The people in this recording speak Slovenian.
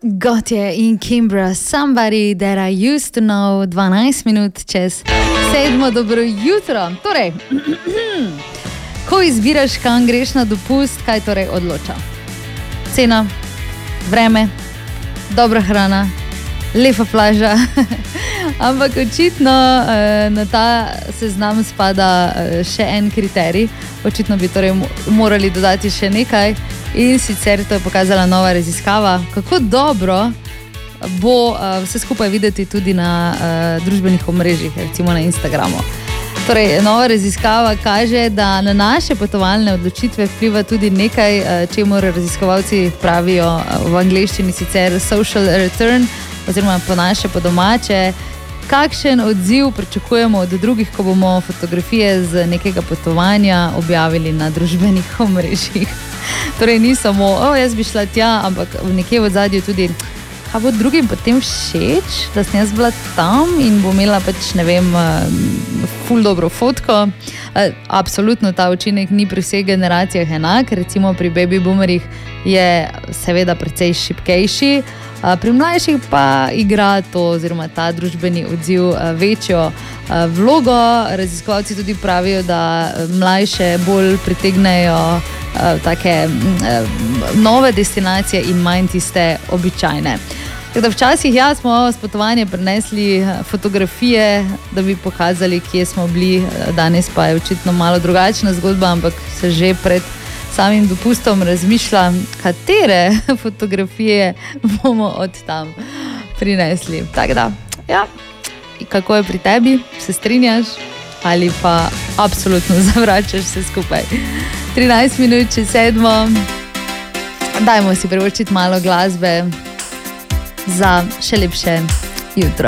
Gotye in Kimbra, somebody that I used to know, 12 minut čez 7. Dobro jutro. Torej, ko izbiraš, kam greš na dopust, kaj torej odloča? Cena, vreme, dobra hrana, lepa plaža. Ampak očitno na ta seznam spada še en kriterij. Očitno bi torej morali dodati še nekaj. In sicer to je pokazala nova raziskava, kako dobro bo vse skupaj videti tudi na družbenih omrežjih, recimo na Instagramu. Torej, nova raziskava kaže, da na naše potovalne odločitve vpliva tudi nekaj, čemur raziskovalci pravijo v angleščini sicer social return, oziroma po naše, po domače. Kakšen odziv pričakujemo od drugih, ko bomo fotografije z nekega potovanja objavili na družbenih omrežjih? Torej, ni samo, jaz bi šla tja, ampak nekje v ozadju tudi, kaj bo drugim potem všeč, da sem jaz bila tam in bo imela pač, ne vem, ful dobro fotko. Absolutno ta učinek ni pri vseh generacijah enak, recimo pri baby boomerjih je seveda precej šibkejši, pri mlajših pa igra to oziroma ta družbeni odziv večjo vlogo. Raziskovalci tudi pravijo, da mlajše bolj pritegnejo take nove destinacije in manj tiste običajne. Tako da včasih smo s potovanja prinesli fotografije, da bi pokazali, kje smo bili, danes pa je očitno malo drugačna zgodba, ampak se že pred samim dopustom razmišlja, katere fotografije bomo od tam prinesli. Tako da, ja, kako je pri tebi, se strinjaš ali pa absolutno zavračaš vse skupaj. 13 minut čez 7. Dajmo si privoščiti malo glasbe za še lepše jutro.